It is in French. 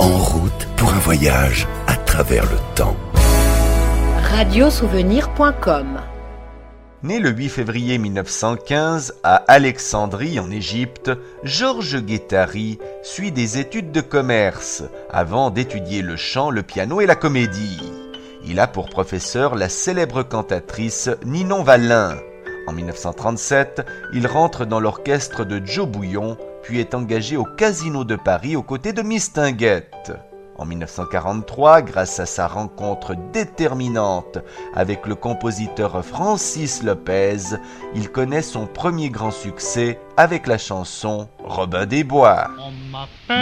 En route pour un voyage à travers le temps. Radiosouvenir.com. Né le 8 février 1915 à Alexandrie en Égypte, Georges Guettari suit des études de commerce avant d'étudier le chant, le piano et la comédie. Il a pour professeur la célèbre cantatrice Ninon Wallin. En 1937, il rentre dans l'orchestre de Joe Bouillon, puis est engagé au Casino de Paris aux côtés de Mistinguett. En 1943, grâce à sa rencontre déterminante avec le compositeur Francis Lopez, il connaît son premier grand succès avec la chanson Robin des Bois.